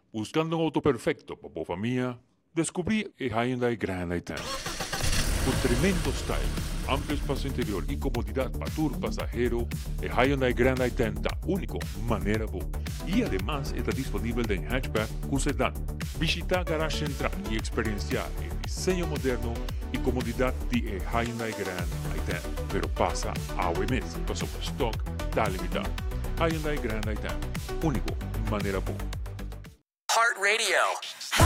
Buscando un auto perfecto para la familia, descubrí el Hyundai Grand i10. Con tremendo style, amplio espacio interior y comodidad para tu pasajero, el Hyundai Grand i10 da único manera bu. Y además está disponible en hatchback con sedán. Visita Garage Central y experienciar el diseño moderno y comodidad de Hyundai Grand i10. Pero pasa a mes, pues su stock está limitado. Hyundai Grand i10, único manera bu. Heart Radio.